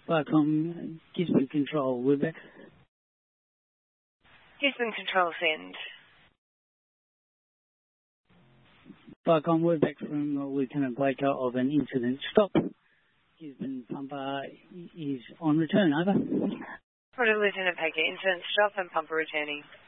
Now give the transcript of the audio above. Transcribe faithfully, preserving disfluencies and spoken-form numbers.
Viacom, Gisborne Control, we're back. Gisborne Control, send. Viacom, we're back from uh, Lieutenant Blaker of an incident stop. Gisborne Pumper is on return, over. Roger, Lieutenant Baker, incident stop and pumper returning.